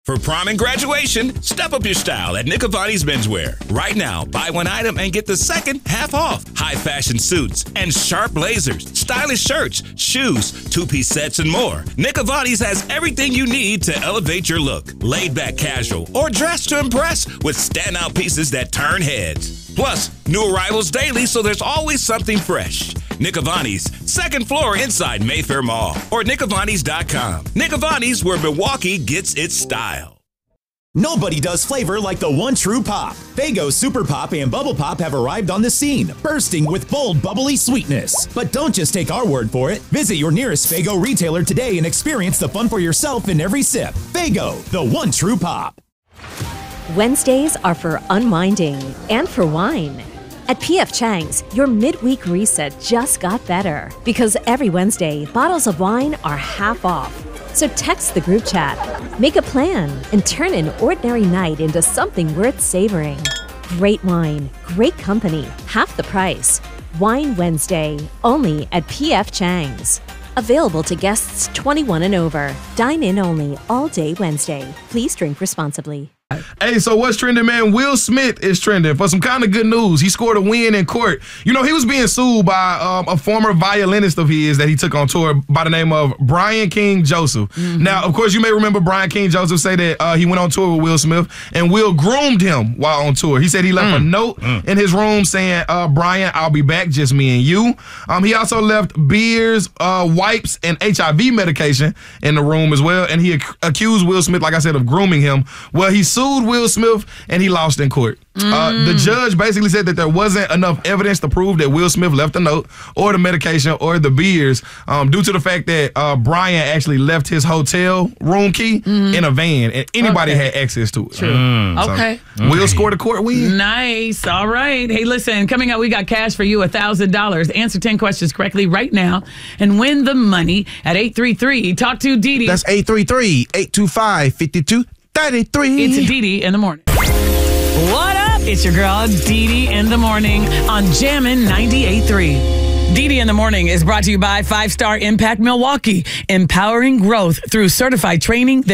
For prom and graduation, step up your style at Nick Avani's Menswear. Right now, buy one item and get the second half off. High fashion suits and sharp blazers, stylish shirts, shoes, two-piece sets, and more. Nick Avani's has everything you need to elevate your look. Laid back casual or dress to impress with standout pieces that turn heads. Plus, new arrivals daily, so there's always something fresh. Nick Avani's, second floor inside Mayfair Mall, or nickavanis.com. Nick Avani's, where Milwaukee gets its style. Nobody does flavor like the one true pop. Faygo Super Pop and Bubble Pop have arrived on the scene, bursting with bold, bubbly sweetness. But don't just take our word for it. Visit your nearest Faygo retailer today and experience the fun for yourself in every sip. Faygo, the one true pop. Wednesdays are for unwinding and for wine. At P.F. Chang's, your midweek reset just got better because every Wednesday, bottles of wine are half off. So text the group chat, make a plan, and turn an ordinary night into something worth savoring. Great wine, great company, half the price. Wine Wednesday, only at P.F. Chang's. Available to guests 21 and over. Dine in only all day Wednesday. Please drink responsibly. Hey, so what's trending, man? Will Smith is trending for some kind of good news. He scored a win in court. You know, he was being sued by a former violinist of his that he took on tour by the name of Brian King Joseph. Mm-hmm. Now, of course, you may remember Brian King Joseph say that he went on tour with Will Smith and Will groomed him while on tour. He said he left a note in his room saying, Brian, I'll be back, just me and you. He also left beers, wipes, and HIV medication in the room as well. And he accused Will Smith, like I said, of grooming him. Well, he sued Will Smith and he lost in court. The judge basically said that there wasn't enough evidence to prove that Will Smith left the note or the medication or the beers due to the fact that Brian actually left his hotel room key in a van and anybody had access to it. True. Okay. Will scored a court win. Nice. All right. Hey, listen, coming up, we got cash for you, $1,000. Answer 10 questions correctly right now and win the money at 833. Talk to Dee Dee. That's 833-825-5233. It's Dee Dee in the morning. What up? It's your girl, Dee Dee in the morning on Jammin' 98.3. Dee Dee in the morning is brought to you by 5 Star Impact Milwaukee, empowering growth through certified training that